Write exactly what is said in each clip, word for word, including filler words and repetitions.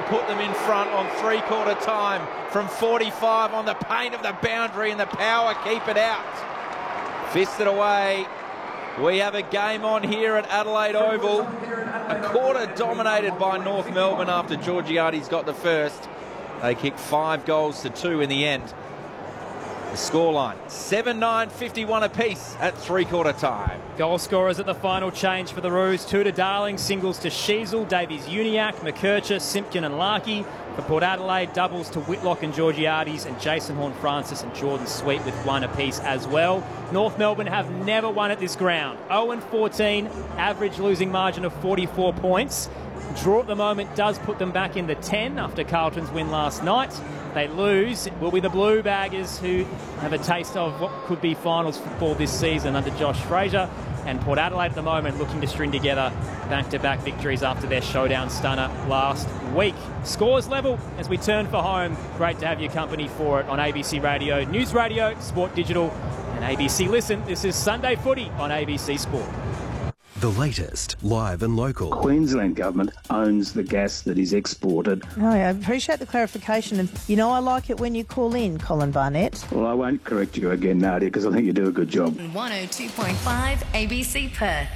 put them in front on three-quarter time from forty-five on the paint of the boundary, and the Power keep it out. Fisted away. We have a game on here at Adelaide Oval. A quarter dominated by North Melbourne after Georgiades got the first. They kicked five goals to two in the end. The scoreline, seven nine, fifty-one apiece at three-quarter time. Goal scorers at the final change for the Roos. Two to Darling, singles to Sheasel, Davies-Uniacke, McKercher, Simpkin and Larkey. For Port Adelaide, doubles to Whitlock and Georgiades, and Jason Horne-Francis and Jordan Sweet with one apiece as well. North Melbourne have never won at this ground. oh and fourteen, average losing margin of forty-four points. Draw at the moment does put them back in the ten after Carlton's win last night. They lose, it will be the Blue Baggers who have a taste of what could be finals football this season under Josh Fraser. And Port Adelaide at the moment looking to string together back-to-back victories after their showdown stunner last week. Scores level as we turn for home. Great to have your company for it on A B C Radio, News Radio, Sport Digital and A B C Listen. This is Sunday Footy on A B C Sport. The latest, live and local. Queensland Government owns the gas that is exported. Oh, I appreciate the clarification. And, you know, I like it when you call in, Colin Barnett. Well, I won't correct you again, Nadia, because I think you do a good job. one oh two point five A B C Perth.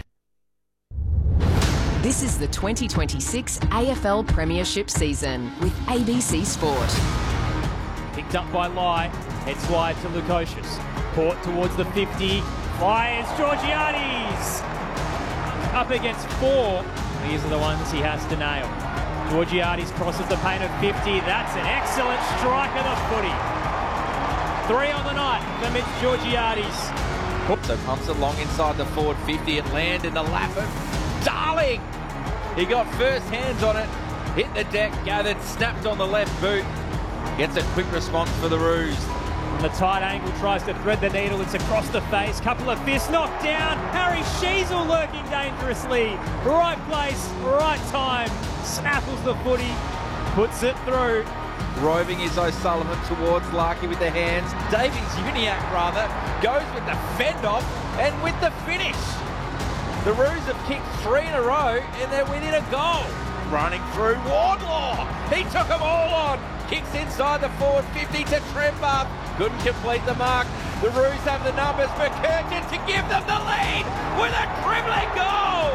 This is the twenty twenty-six A F L Premiership season with A B C Sport. Picked up by Lai, heads wide to Lukosius. Port towards the fifty, fires Georgiades. Up against four. These are the ones he has to nail. Georgiades crosses the paint of fifty. That's an excellent strike of the footy. Three on the night for Mitch Georgiades. So pumps it long inside the forward fifty and land in the lap of Darling. He got first hands on it, hit the deck, gathered, snapped on the left boot. Gets a quick response for the Roos. The tight angle tries to thread the needle. It's across the face. Couple of fists knocked down. Harry Sheasel lurking dangerously. Right place, right time. Snaffles the footy. Puts it through. Roving is O'Sullivan towards Larkey with the hands. Davies-Uniacke, rather, goes with the fend off and with the finish. The Roos have kicked three in a row and they're within a goal. Running through Wardlaw. He took them all on. Kicks inside the forward fifty to Trembath. Couldn't complete the mark. The Roos have the numbers. McKercher to give them the lead with a dribbling goal.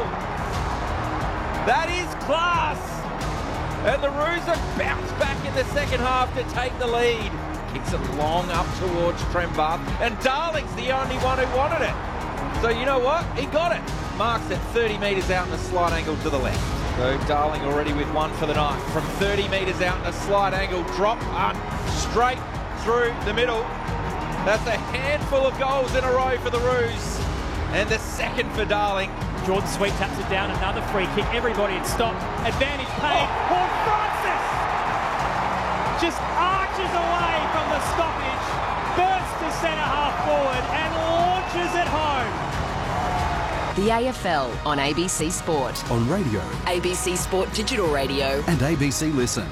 That is class. And the Roos have bounced back in the second half to take the lead. Kicks it long up towards Trembath. And Darling's the only one who wanted it. So you know what? He got it. Marks it thirty metres out in a slight angle to the left. So Darling already with one for the night. From thirty metres out in a slight angle, drop punt, straight through the middle. That's a handful of goals in a row for the Roos. And the second for Darling. Jordan Sweet taps it down, another free kick. Everybody had stopped. Advantage paid. Oh. Horne-Francis just arches away from the stoppage, bursts to centre half forward and launches it home. The A F L on A B C Sport. On radio. A B C Sport Digital Radio. And A B C Listen.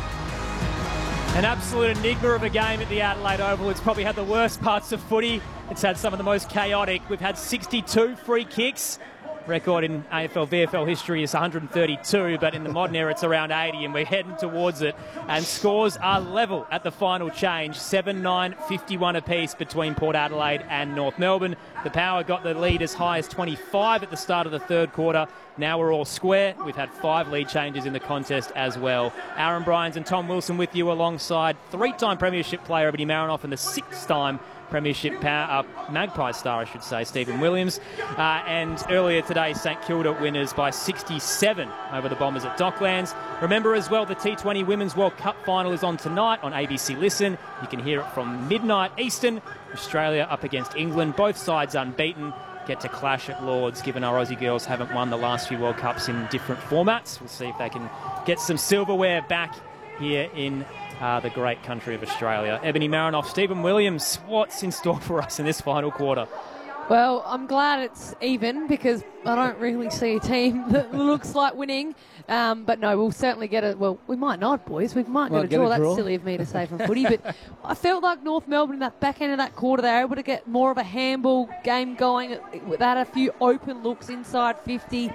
An absolute enigma of a game at the Adelaide Oval. It's probably had the worst parts of footy. It's had some of the most chaotic. We've had sixty-two free kicks. Record in A F L V F L history is one hundred thirty-two, but in the modern era it's around eighty, and we're heading towards it. And scores are level at the final change, seven nine, fifty-one apiece between Port Adelaide and North Melbourne. The Power got the lead as high as twenty-five at the start of the third quarter. Now we're all square. We've had five lead changes in the contest as well. Aaron Bryans and Tom Wilson with you alongside three-time premiership player Ebony Marinoff and the six-time Premiership power, uh, Magpie star, I should say, Stephen Williams. Uh, and earlier today, St Kilda winners by sixty-seven over the Bombers at Docklands. Remember as well, the T twenty Women's World Cup final is on tonight on A B C Listen. You can hear it from midnight Eastern. Australia up against England, both sides unbeaten. Get to clash at Lords, given our Aussie girls haven't won the last few World Cups in different formats. We'll see if they can get some silverware back here in Uh, the great country of Australia. Ebony Marinoff, Stephen Williams, what's in store for us in this final quarter? Well, I'm glad it's even because I don't really see a team that looks like winning. Um, but no, we'll certainly get it. Well, we might not, boys. We might well, get a draw. Get a draw. That's silly of me to say from footy. But I felt like North Melbourne in that back end of that quarter, they were able to get more of a handball game going. They had a few open looks inside fifty.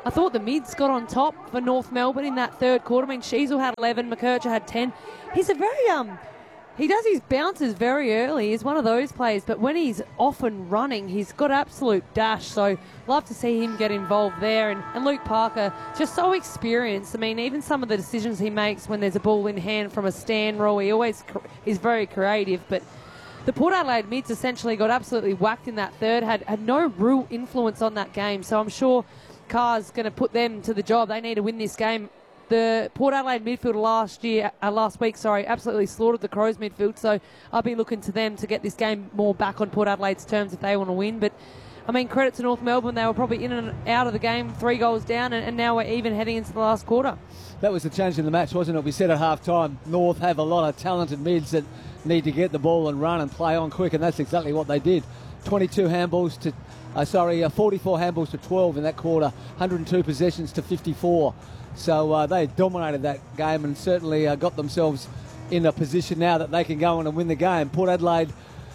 I thought the mids got on top for North Melbourne in that third quarter. I mean, Sheasel had eleven, McKercher had ten. He's a very, um, he does his bounces very early. He's one of those players, but when he's off and running, he's got absolute dash. So love to see him get involved there. And, and Luke Parker, just so experienced. I mean, even some of the decisions he makes when there's a ball in hand from a stand roll, he always is very creative. But the Port Adelaide mids essentially got absolutely whacked in that third, had, had no real influence on that game. So I'm sure Carr's going to put them to the job. They need to win this game. The Port Adelaide midfield last year, uh, last week, sorry, absolutely slaughtered the Crows midfield. So I'll be looking to them to get this game more back on Port Adelaide's terms if they want to win. But I mean, credit to North Melbourne. They were probably in and out of the game, three goals down, and, and now we're even heading into the last quarter. That was the change in the match, wasn't it? We said at half time, North have a lot of talented mids that need to get the ball and run and play on quick, and that's exactly what they did. twenty-two handballs to, uh, sorry, uh, forty-four handballs to twelve in that quarter, one hundred two possessions to fifty-four. So uh, they dominated that game and certainly uh, got themselves in a position now that they can go on and win the game. Port Adelaide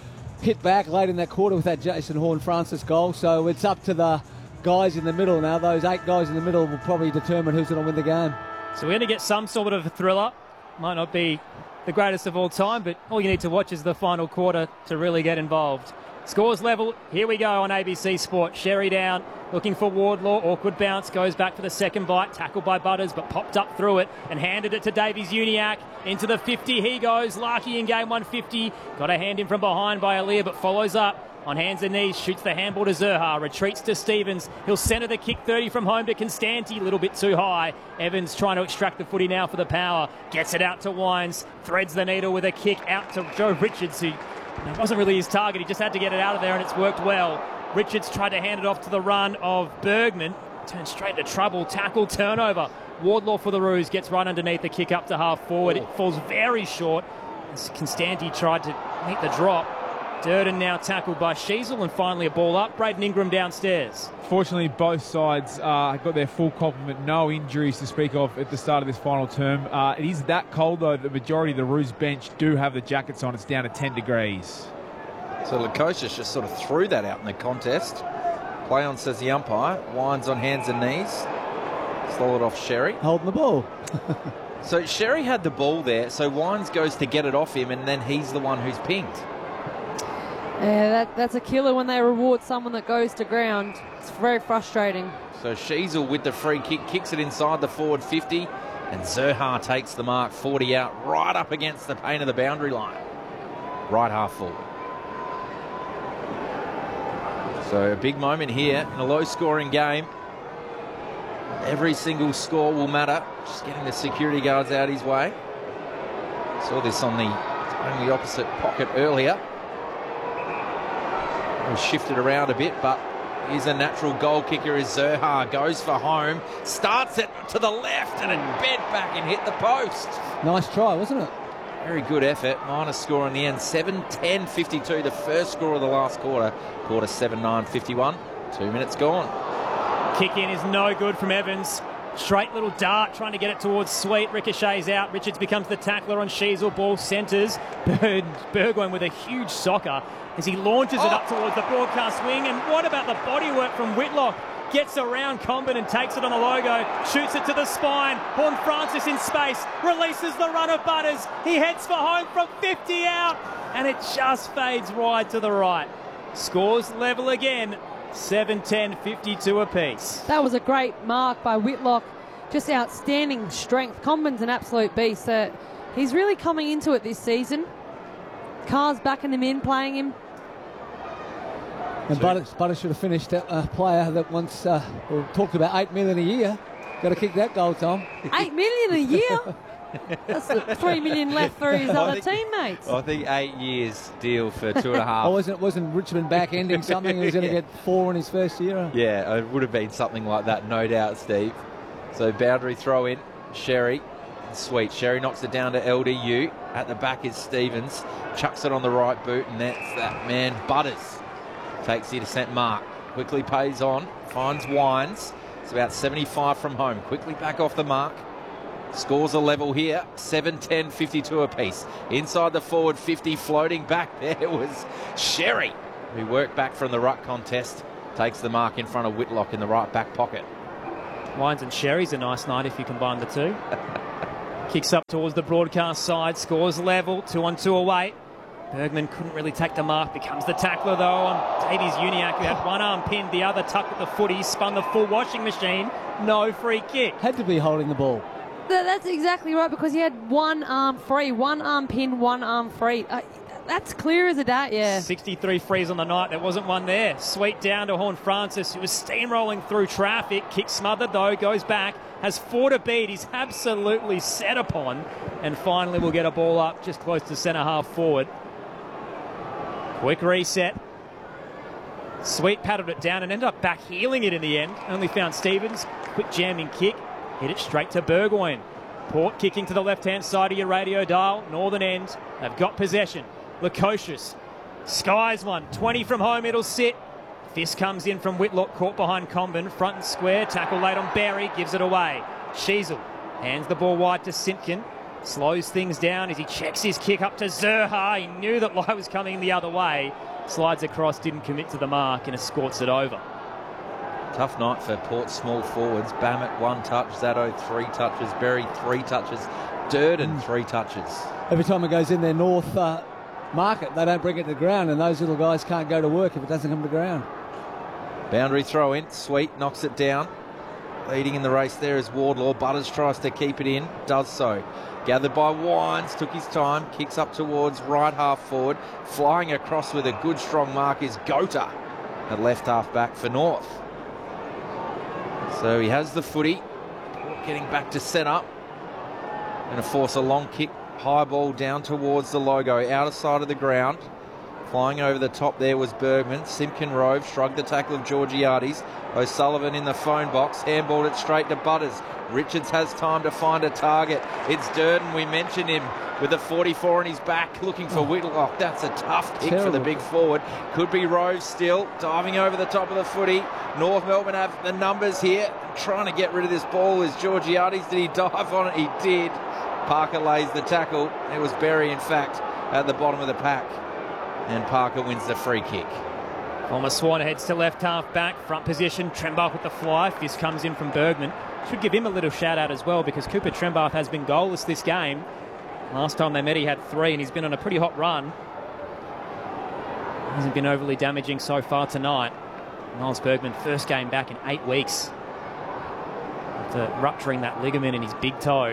hit back late in that quarter with that Jason Horne-Francis goal, so it's up to the guys in the middle now. Those eight guys in the middle will probably determine who's going to win the game. So we're going to get some sort of a thriller. Might not be the greatest of all time, but all you need to watch is the final quarter to really get involved. Scores level, here we go on A B C Sport. Sherry down, looking for Wardlaw. Awkward bounce, goes back for the second bite. Tackled by Butters, but popped up through it and handed it to Davies Uniacke. Into the fifty, he goes. Larkey in game one fifty. Got a hand in from behind by Aaliyah, but follows up. On hands and knees, shoots the handball to Zerha, retreats to Stevens. He'll centre the kick thirty from home to Constanti, a little bit too high. Evans trying to extract the footy now for the power. Gets it out to Wines, threads the needle with a kick out to Joe Richards, who it wasn't really his target. He just had to get it out of there, and it's worked well. Richards tried to hand it off to the run of Bergman. Turns straight into trouble. Tackle, turnover. Wardlaw for the Roos gets right underneath the kick up to half forward. It falls very short. As Constanti tried to meet the drop. Durden now tackled by Sheasel, and finally a ball up. Braden Ingram downstairs. Fortunately, both sides uh, got their full complement. No injuries to speak of at the start of this final term. Uh, it is that cold, though. The majority of the Roos bench do have the jackets on. It's down to ten degrees. So Lukosius just sort of threw that out in the contest. Play on, says the umpire. Wines on hands and knees. Slow it off Sherry. Holding the ball. So Sherry had the ball there, so Wines goes to get it off him, and then he's the one who's pinged. Yeah, that, that's a killer when they reward someone that goes to ground. It's very frustrating. So Sheasel with the free kick, kicks it inside the forward fifty, and Zerha takes the mark, forty out, right up against the paint of the boundary line. Right half forward. So a big moment here in a low-scoring game. Every single score will matter. Just getting the security guards out his way. Saw this on the only opposite pocket earlier. Shifted around a bit, but he's a natural goal kicker as Zerha goes for home, starts it to the left and it bent back and hit the post. Nice try, wasn't it? Very good effort. Minor score in the end, seven ten fifty-two, the first score of the last quarter. Quarter seven nine fifty-one, two minutes gone. Kick in is no good from Evans. Straight little dart, trying to get it towards Sweet. Ricochets out. Richards becomes the tackler on Sheasel. Ball centres. Burgoyne with a huge socker as he launches oh. it up towards the broadcast wing. And what about the bodywork from Whitlock? Gets around Comben and takes it on the logo. Shoots it to the spine. Horne-Francis in space. Releases the run of Butters. He heads for home from fifty out. And it just fades wide to the right. Scores level again. seven ten fifty-two apiece. That was a great mark by Whitlock. Just outstanding strength. Comben's an absolute beast. Uh, he's really coming into it this season. Carr's backing him in, playing him. And Butters, Butters should have finished a uh, player that once uh, we talked about eight million a year. Got to kick that goal, Tom. Eight million a year? That's three million left for his other think, teammates. I think eight years deal for two and a half. Oh, wasn't wasn't Richmond back ending something? He was going to yeah. get four in his first year. Yeah, it would have been something like that, no doubt, Steve. So boundary throw in, Sherry, Sweet. Sherry knocks it down to L D U. At the back is Stevens, chucks it on the right boot, and that's that man Butters. Takes the descent mark, quickly pays on, finds Wines. It's about seventy-five from home. Quickly back off the mark. Scores a level here, seven ten fifty-two apiece. Inside the forward fifty, floating back there was Sherry, who worked back from the ruck contest. Takes the mark in front of Whitlock in the right back pocket. Wines and sherry's a nice night if you combine the two. Kicks up towards the broadcast side, scores level, two on two away. Bergman couldn't really take the mark, becomes the tackler though on Davies Uniacke, who had one arm pinned, the other tucked at the footy, spun the full washing machine, no free kick. Had to be holding the ball. Th- That's exactly right, because he had one arm free, one arm pinned, one arm free. Uh, that's clear as a day, yeah. sixty-three frees on the night, there wasn't one there. Sweet down to Horn Francis, who was steamrolling through traffic, kick smothered though, goes back, has four to beat, he's absolutely set upon, and finally will get a ball up just close to centre half forward. Quick reset. Sweet paddled it down and ended up back heeling it in the end. Only found Stevens. Quick jamming kick. Hit it straight to Burgoyne. Port kicking to the left-hand side of your radio dial. Northern end. They've got possession. Lukosius skies one. twenty from home. It'll sit. Fist comes in from Whitlock. Caught behind Comben. Front and square. Tackle late on Barry. Gives it away. Sheasel hands the ball wide to Simpkin. Slows things down as he checks his kick up to Zerha. He knew that Lai was coming the other way. Slides across, didn't commit to the mark, and escorts it over. Tough night for Port small forwards. Bammett, one touch. Zaddo, three touches. Berry, three touches. Durden, mm. three touches. Every time it goes in their north uh, market, they don't bring it to ground, and those little guys can't go to work if it doesn't come to ground. Boundary throw in. Sweet knocks it down. Leading in the race there is Wardlaw. Butters tries to keep it in. Does so. Gathered by Wines, took his time, kicks up towards right half forward. Flying across with a good strong mark is Gota at left half back for North. So he has the footy, getting back to set up. Going to force a long kick, high ball down towards the logo, outer side of the ground. Flying over the top there was Bergman. Simpkin Rove shrugged the tackle of Georgiades. O'Sullivan in the phone box, handballed it straight to Butters. Richards has time to find a target. It's Durden, we mentioned him, with a forty-four on his back, looking for Whitlock. That's a tough kick Terrible. for the big forward. Could be Rove still, diving over the top of the footy. North Melbourne have the numbers here. Trying to get rid of this ball is Georgiades. Did he dive on it? He did. Parker lays the tackle. It was Berry, in fact, at the bottom of the pack. And Parker wins the free kick. Thomas Swan heads to left half back, front position. Trembath with the fly. This comes in from Bergman. Should give him a little shout out as well, because Cooper Trembath has been goalless this game. Last time they met he had three, and he's been on a pretty hot run. Hasn't been overly damaging so far tonight. Miles Bergman, first game back in eight weeks after rupturing that ligament in his big toe.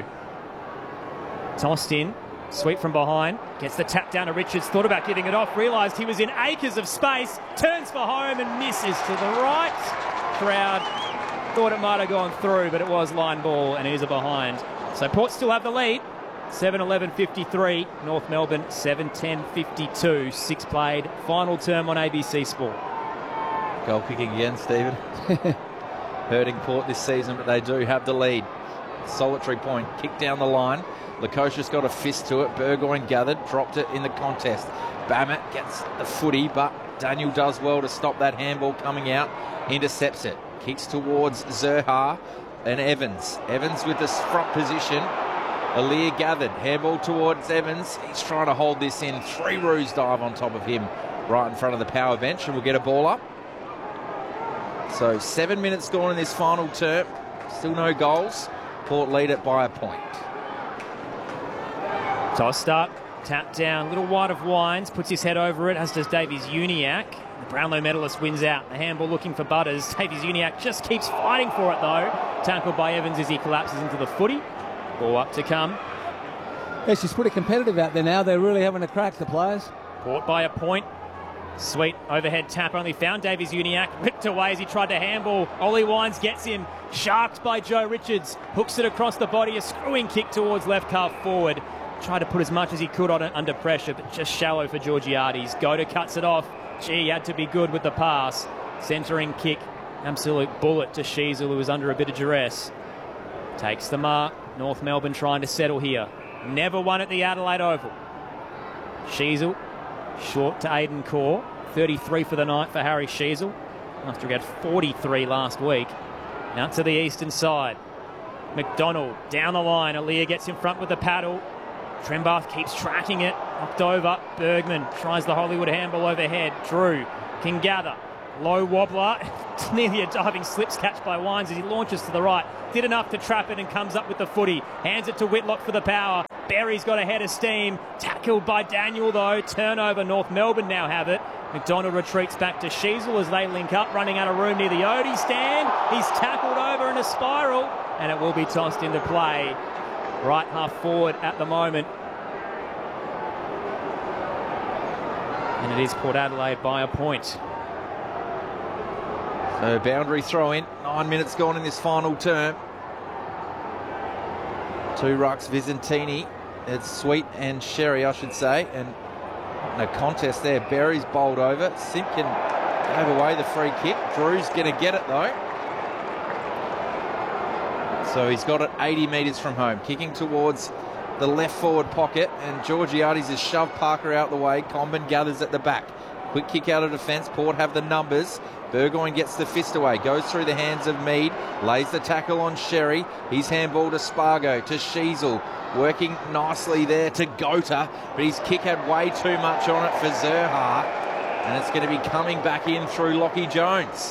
Tossed in. Sweep from behind, gets the tap down to Richards, thought about giving it off, realised he was in acres of space, turns for home and misses to the right. Crowd thought it might have gone through, but it was line ball and it is a behind. So Port still have the lead, seven eleven fifty-three, North Melbourne seven ten fifty-two, six played, final term on A B C Sport. Goal kicking again, Stephen. Hurting Port this season, but they do have the lead. Solitary point, kick down the line. Lukosius got a fist to it. Burgoyne gathered, dropped it in the contest. Bammett gets the footy, but Daniel does well to stop that handball coming out. Intercepts it. Kicks towards Zerha and Evans. Evans with the front position. Alir gathered. Handball towards Evans. He's trying to hold this in. Three roos dive on top of him right in front of the power bench, and we'll get a ball up. So seven minutes gone in this final term. Still no goals. Port lead it by a point. Tossed up, tapped down, little wide of Wines, puts his head over it, as does Davies Uniacke. The Brownlow medalist wins out. The handball looking for Butters. Davies Uniacke just keeps fighting for it though. Tackled by Evans as he collapses into the footy. Ball up to come. Yeah, she's pretty competitive out there now. They're really having a crack, the players. Port by a point. Sweet overhead tap, only found Davies Uniacke, ripped away as he tried to handball. Ollie Wines gets him, sharked by Joe Richards, hooks it across the body, a screwing kick towards left calf forward. Tried to put as much as he could on it under pressure, but just shallow for Georgiades. Gota cuts it off. Gee, had to be good with the pass. Centering kick, absolute bullet to Sheasel, who was under a bit of duress. Takes the mark. North Melbourne trying to settle here. Never won at the Adelaide Oval. Sheasel, short to Aidan Corr. thirty-three for the night for Harry Sheasel, after he had forty-three last week. Out to the eastern side. McDonald down the line. Alir gets in front with the paddle. Trembath keeps tracking it. Knocked over. Bergman tries the Hollywood handball overhead. Drew can gather. Low wobbler. It's nearly a diving slips catch by Wines as he launches to the right. Did enough to trap it and comes up with the footy. Hands it to Whitlock for the power. Berry's got a head of steam. Tackled by Daniel though. Turnover. North Melbourne now have it. McDonald retreats back to Sheasel as they link up, running out of room near the Odie stand. He's tackled over in a spiral and it will be tossed into play. Right half forward at the moment. And it is Port Adelaide by a point. So boundary throw in. Nine minutes gone in this final term. Two rucks, Visentini. It's Sweet and Sherry, I should say. And no contest there. Berry's bowled over. Simpkin gave away the free kick. Drew's going to get it though. So he's got it eighty metres from home. Kicking towards the left forward pocket. And Georgiades has shoved Parker out the way. Comben gathers at the back. Quick kick out of defence. Port have the numbers. Burgoyne gets the fist away. Goes through the hands of Mead. Lays the tackle on Sherry. He's handball to Spargo. To Sheasel. Working nicely there to Gota. But his kick had way too much on it for Zerha. And it's going to be coming back in through Lockie Jones.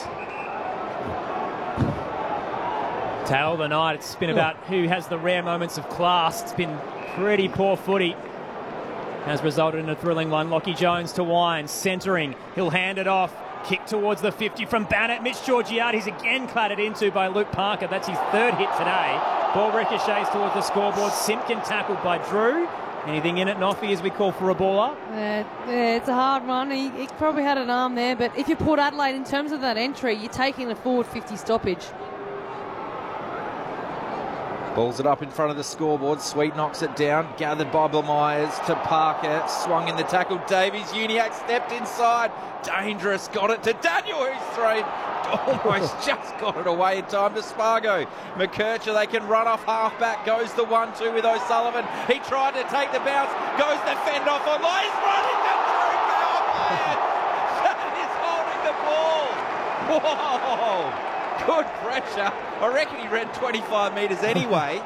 Tale of the night. It's been about who has the rare moments of class. It's been pretty poor footy. Has resulted in a thrilling one. Lockie Jones to Wines. Centering. He'll hand it off. Kick towards the fifty from Bannett. Mitch Georgiades again clattered into by Luke Parker. That's his third hit today. Ball ricochets towards the scoreboard. Simpkin tackled by Drew. Anything in it, Noffy, as we call for a baller? Uh, yeah, it's a hard one. He, he probably had an arm there, but if you're Port Adelaide, in terms of that entry, you're taking a forward fifty stoppage. Balls it up in front of the scoreboard. Sweet knocks it down. Gathered by Myers to Parker. Swung in the tackle. Davies. Uniac stepped inside. Dangerous. Got it to Daniel, who's thrown. Almost just got it away in time to Spargo. McKercher, they can run off half-back. Goes the one two with O'Sullivan. He tried to take the bounce. Goes the fend off on line. He's running the true power play. That is holding the ball. Whoa. Good pressure. I reckon he ran twenty-five metres anyway.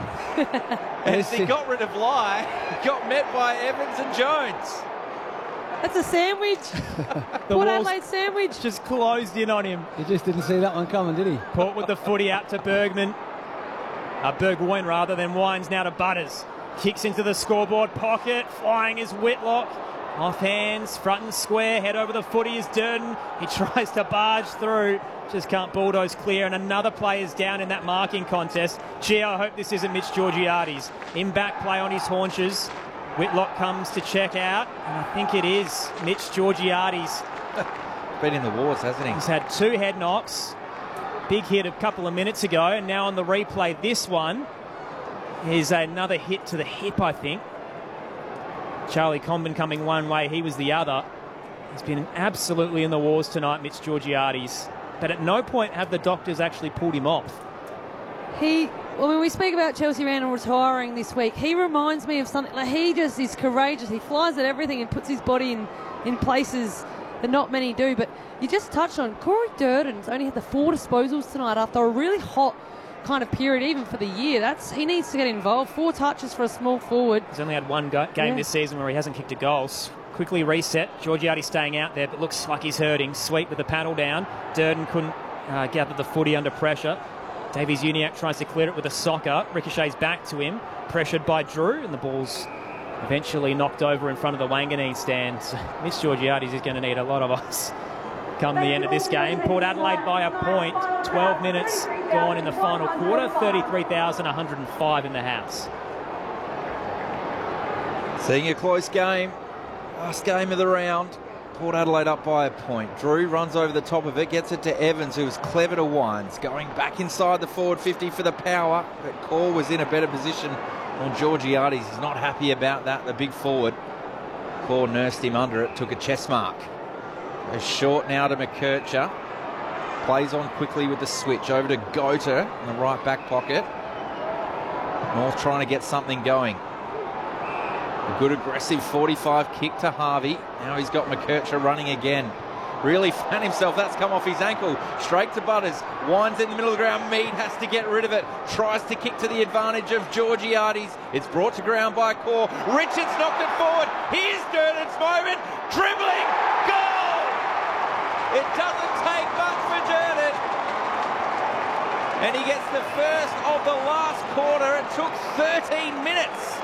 And as he got rid of Lai, he got met by Evans and Jones. That's a sandwich. Port Adelaide sandwich. Just closed in on him. He just didn't see that one coming, did he? Port with the footy out to Bergman. Uh, Burgoyne rather than Wines now to Butters. Kicks into the scoreboard pocket. Flying is Whitlock. Off hands, front and square, head over the footy is Durden. He tries to barge through, just can't bulldoze clear, and another player's down in that marking contest. Gee, I hope this isn't Mitch Georgiades. In back play on his haunches. Whitlock comes to check out, and I think it is Mitch Georgiades. Been in the wars, hasn't he? He's had two head knocks. Big hit a couple of minutes ago, and now on the replay, this one is another hit to the hip, I think. Charlie Comben coming one way, he was the other. He's been absolutely in the wars tonight, Mitch Georgiades. But at no point have the doctors actually pulled him off. He, well, when we speak about Chelsea Randall retiring this week, he reminds me of something. Like, he just is courageous. He flies at everything and puts his body in, in places that not many do. But you just touched on Corey Durden's only had the four disposals tonight after a really hot kind of period, even for the year. That's he needs to get involved. Four touches for a small forward. He's only had one go- game yeah. this season where he hasn't kicked a goal. Quickly reset. Georgiades staying out there, but looks like he's hurting. Sweet with the paddle down. Durden couldn't uh, gather the footy under pressure. Davies Uniac tries to clear it with a socker. Ricochets back to him. Pressured by Drew, and the ball's eventually knocked over in front of the Wanganeen stand. So Mitch Georgiades is going to need a lot of us come the end of this game. Port Adelaide by a point. twelve minutes gone in the final quarter. thirty-three thousand one hundred five in the house. Seeing a close game. Last game of the round. Port Adelaide up by a point. Drew runs over the top of it, gets it to Evans, who was clever to Wines. Going back inside the forward fifty for the power. But Call was in a better position on Georgiades. He's not happy about that, the big forward. Call nursed him under it, took a chest mark. Goes short now to McKercher. Plays on quickly with the switch over to Gota in the right back pocket. North trying to get something going. A good aggressive forty-five kick to Harvey. Now he's got McKercher running again. Really found himself. That's come off his ankle. Straight to Butters. Winds in the middle of the ground. Mead has to get rid of it. Tries to kick to the advantage of Georgiades. It's brought to ground by Core. Richards knocked it forward. Here's Durden's moment. Dribbling. Goal! It doesn't take much for Durden. And he gets the first of the last quarter. It took thirteen minutes.